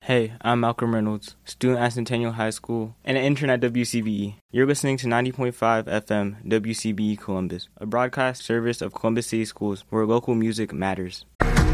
Hey, I'm Malcolm Reynolds, student at Centennial High School and an intern at WCBE. You're listening to 90.5 FM WCBE Columbus, a broadcast service of Columbus City Schools where local music matters.